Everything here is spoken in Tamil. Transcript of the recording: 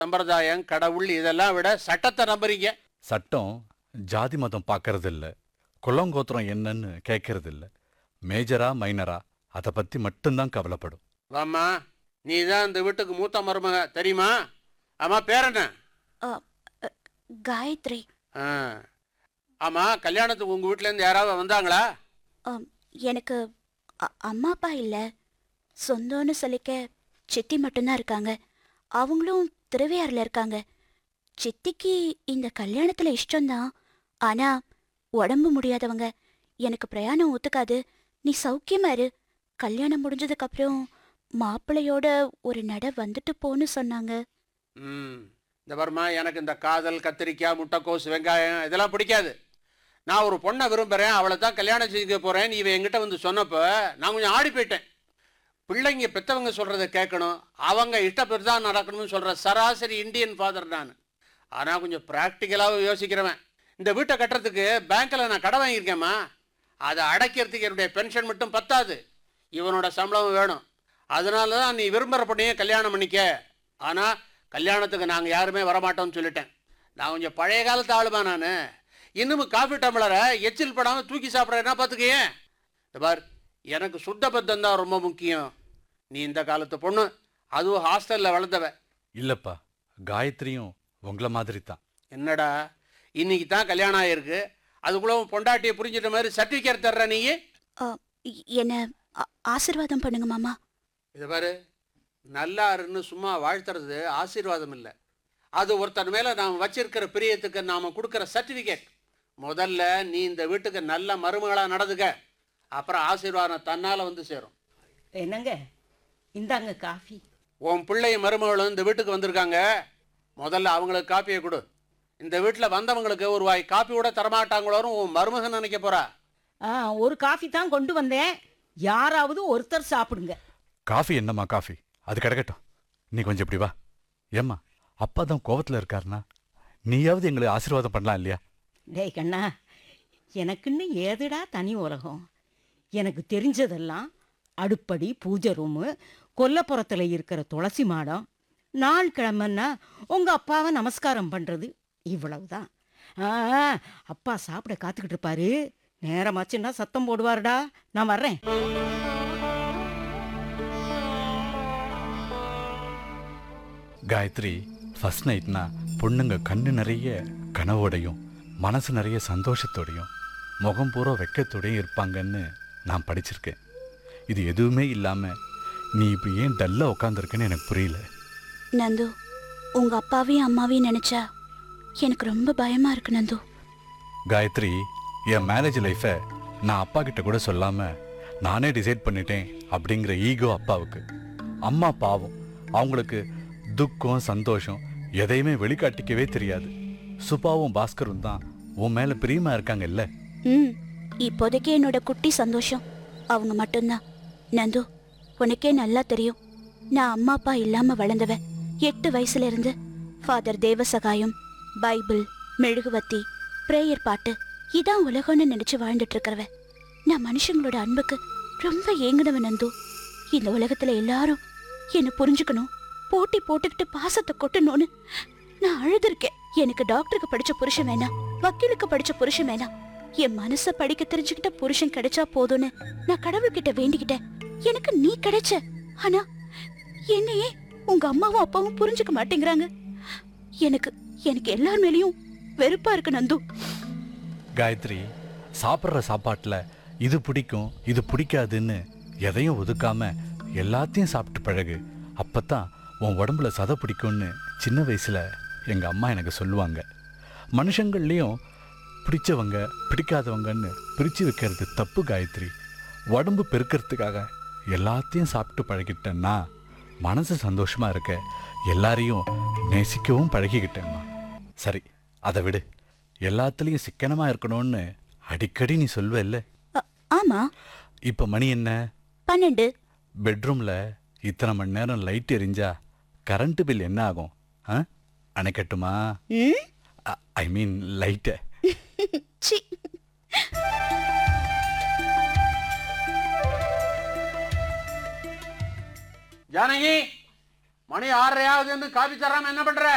சம்பிரதாயம், கடவுள் இதெல்லாம் விட சட்டத்தை நம்புறீங்க. சட்டம் ஜாதி மதம் பார்க்கறது இல்ல, குலங்கோத்திரம் என்னன்னு கேட்கறது இல்ல. மேஜரா மைனரா அதை பத்தி மட்டும்தான் கவலைப்படும். வாம்மா, நீ தான் இந்த வீட்டுக்கு மூத்த மருமக, தெரியுமா? ஆமா, பேர் என்ன? அ, அ, காயத்ரி. ஆ. ஆமா, கல்யாணத்துக்கு உங்க வீட்டிலேருந்து யாராவது வந்தாங்களா? எனக்கு அம்மா அப்பா இல்லை. சொந்தம்னு சொல்லிக்க சித்தி மட்டும்தான் இருக்காங்க. அவங்களும் திருவையாறில் இருக்காங்க. சித்திக்கு இந்த கல்யாணத்தில் இஷ்டம்தான். ஆனால் உடம்பு முடியாதவங்க. எனக்கு பிரயாணம் ஒத்துக்காது. நீ சௌக்கியமா இரு. கல்யாணம் முடிஞ்சதுக்கப்புறம் மாப்பிள்ளையோட ஒரு நட வந்துட்டு போன்னு சொன்னாங்க. இந்த வருமா, எனக்கு இந்த காதல், கத்திரிக்காய், முட்டைக்கோஸ், வெங்காயம் இதெல்லாம் பிடிக்காது. நான் ஒரு பொண்ணை விரும்புகிறேன், அவளை தான் கல்யாணம் செய்ய போகிறேன். நீ இவன் என்கிட்ட வந்து சொன்னப்போ நான் கொஞ்சம் ஆடி போயிட்டேன். பிள்ளைங்க பெற்றவங்க சொல்கிறத கேட்கணும், அவங்க இஷ்டப்பட்டு தான் நடக்கணும்னு சொல்கிற சராசரி இந்தியன் ஃபாதர் நான். ஆனால் கொஞ்சம் ப்ராக்டிக்கலாகவும் யோசிக்கிறவன். இந்த வீட்டை கட்டுறதுக்கு பேங்க்கில் நான் கடை வாங்கியிருக்கேம்மா. அதை அடைக்கிறதுக்கு என்னுடைய பென்ஷன் மட்டும் பத்தாது, இவனோட சம்பளம் வேணும். அதனால தான் நீ விரும்புகிற பொண்ணையே கல்யாணம் பண்ணிக்க. ஆனால் கல்யாணத்துக்கு நாங்கள் யாருமே வரமாட்டோம்னு சொல்லிட்டேன். நான் கொஞ்சம் பழைய காலத்து ஆளுமா. நான் இன்னும் காஃபி டம்ளரை எச்சில் படாமல் தூக்கி சாப்பிட்றேன்னா பார்த்துக்கையே. இந்த பார், எனக்கு சுத்த பத்தம் தான் ரொம்ப முக்கியம். நீ இந்த காலத்து பொண்ணு, அதுவும் ஹாஸ்டலில் வளர்ந்தவ. இல்லப்பா, காயத்ரியும் உங்களை மாதிரி தான். என்னடா, இன்னைக்கு தான் கல்யாணம் ஆகிருக்கு, அதுக்குள்ள பொண்டாட்டியை புரிஞ்சிட்ட மாதிரி சர்டிஃபிகேட் தர்ற நீ? என்ன ஆசீர்வாதம் பண்ணுங்க மாமா. இதை பாரு, நல்லா இருன்னு சும்மா வாழ்த்துறது ஆசீர்வாதம் இல்லை. அது ஒருத்தன் மேலே நாம் வச்சிருக்கிற பிரியத்துக்கு நாம் கொடுக்குற சர்டிஃபிகேட். முதல்ல நீ இந்த வீட்டுக்கு நல்ல மருமகளாக நடந்துக்க, அப்புறம் ஆசீர்வாதம் தன்னால் வந்து சேரும். என்னங்க, இந்தாங்க காஃபி. உன் பிள்ளை மருமகளும் இந்த வீட்டுக்கு வந்திருக்காங்க, முதல்ல அவங்களுக்கு காப்பியை கொடு. இந்த வீட்டில் வந்தவங்களுக்கு ஒரு வாய் காப்பி கூட தரமாட்டாங்களோன்னு உன் மருமகன் நினைக்க போறா. ஒரு காஃபி தான் கொண்டு வந்தேன், யாராவது ஒருத்தர் சாப்பிடுங்க. காஃபி என்னம்மா காஃபி, அது கிடக்கட்டும். நீ கொஞ்சம் இப்படி வா. ஏம்மா, அப்பா தான் கோவத்தில் இருக்காருனா நீயாவது எங்களுக்கு ஆசீர்வாதம் பண்ணலாம் இல்லையா? டேய் கண்ணா, எனக்குன்னு ஏதுடா தனி உலகம். எனக்கு தெரிஞ்சதெல்லாம் அடுப்படி, பூஜை ரூமு, கொல்லப்புறத்தில் இருக்கிற துளசி மாடம், நாள் கிழமைன்னா உங்கள் அப்பாவை நமஸ்காரம் பண்ணுறது, இவ்வளவுதான். அப்பா சாப்பிட காத்துக்கிட்டு இருப்பாரு. நேரமாச்சுன்னா சத்தம் போடுவாருடா. நான் வர்றேன். காயத்ரி, ஃபர்ஸ்ட் நைட்னா பொண்ணுங்க கண்ணு நிறைய கனவோடையும் மனசு நிறைய சந்தோஷத்தோடையும் முகம் பூரா வெக்கத்தோடையும் இருப்பாங்கன்னு நான் படிச்சிருக்கேன். இது எதுவுமே இல்லாமல் நீ இப்போ ஏன் டல்லாக உட்காந்துருக்கேன்னு எனக்கு புரியல. நந்து, உங்க அப்பாவையும் அம்மாவையும் நினைச்சா எனக்கு ரொம்ப பயமா இருக்கு நந்து. காயத்ரி, என் மேரேஜ் லைஃப்பை நான் அப்பா கிட்ட கூட சொல்லாமல் நானே டிசைட் பண்ணிட்டேன் அப்படிங்கிற ஈகோ அப்பாவுக்கு. அம்மா பாவம், அவங்களுக்கு துக்கம் சந்தோஷம் எதையுமே வெளிக்காட்டிக்கவே தெரியாது. சுபாவும் பாஸ்கரும் தான் உன் மேலே பிரியமாக இருக்காங்க இல்லை? இப்போதைக்கு என்னோட குட்டி சந்தோஷம் அவங்க மட்டும்தான். நந்து, உனக்கே நல்லா தெரியும், நான் அம்மா அப்பா இல்லாம வளர்ந்தவன். 8 வயசுல இருந்து ஃபாதர் தேவசகாயம், பைபிள், மெழுகுவத்தி, பிரேயர் பாட்டு இதான் உலகம்னு நினைச்சு வாழ்ந்துட்டு இருக்கிறவ. நான் மனுஷங்களோட அன்புக்கு ரொம்ப ஏங்கினவன் நந்து. இந்த உலகத்துல எல்லாரும் என்னை புரிஞ்சுக்கணும், போட்டி போட்டுக்கிட்டு பாசத்தை கொட்டணும்னு நான் அழுதுருக்கேன். எனக்கு டாக்டருக்கு படிச்ச புருஷன் வேணாம், வக்கீலுக்கு படிச்ச புருஷன் வேணாம், என் மனச படிக்க தெரிஞ்சுக்கிட்ட புருஷன் கிடைச்சா போதும்னு நான் கடவுள்கிட்ட வேண்டிக்கிட்டேன். எனக்கு நீ கிடைச்ச. ஆனா என்னையே உங்க அம்மாவும் அப்பாவும் புரிஞ்சுக்க மாட்டேங்கிறாங்க. எனக்கு எனக்கு எல்லார் மேலேயும் வெறுப்பா இருக்கு நந்து. காயத்ரி, சாப்பிட்ற சாப்பாட்டில் இது பிடிக்கும் இது பிடிக்காதுன்னு எதையும் ஒதுக்காம எல்லாத்தையும் சாப்பிட்டு பழகு. அப்பத்தான் உன் உடம்புல சதை பிடிக்கும்னு சின்ன வயசுல எங்க அம்மா எனக்கு சொல்லுவாங்க. மனுஷங்கள்லேயும் பிடிச்சவங்க பிடிக்காதவங்கன்னு பிரித்து வைக்கிறது தப்பு காயத்ரி. உடம்பு பெருக்கிறதுக்காக எல்லாத்தையும் சாப்பிட்டு பழகிட்டேன்னா மனசு சந்தோஷமா இருக்க எல்லாரையும் நேசிக்கவும் பழகிக்கிட்டேம்மா. சரி, அதை விடு. எல்லாத்துலேயும் சிக்கனமா இருக்கணும்னு அடிக்கடி நீ சொல்வ இல்லை? ஆமா. இப்போ மணி என்ன? 12. பெட்ரூமில் இத்தனை மணி நேரம் லைட் எரிஞ்சா கரண்ட் பில் என்ன ஆகும்? அணைக்கட்டுமா? ஐ மீன் லைட்டை. ஜானகி, மணி 6:30 ஆகுதுன்னு காபி தராம என்ன பண்ற?